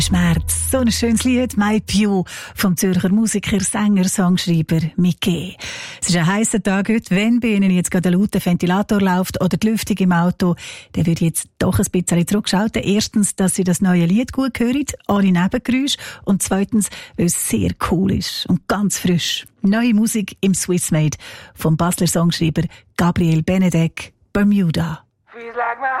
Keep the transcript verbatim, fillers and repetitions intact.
Schmerz. So ein schönes Lied, «My Pio», vom Zürcher Musiker, Sänger, Songschreiber Mickey. Es ist ein heisser Tag heute. Wenn bei Ihnen jetzt gerade ein lauter Ventilator läuft oder die Lüftung im Auto, dann würde ich jetzt doch ein bisschen zurückschalten. Erstens, dass Sie das neue Lied gut hören, ohne Nebengeräusche. Und zweitens, weil es sehr cool ist und ganz frisch. Neue Musik im Swissmade vom Basler Songschreiber Gabriel Benedek, Bermuda. Feels like my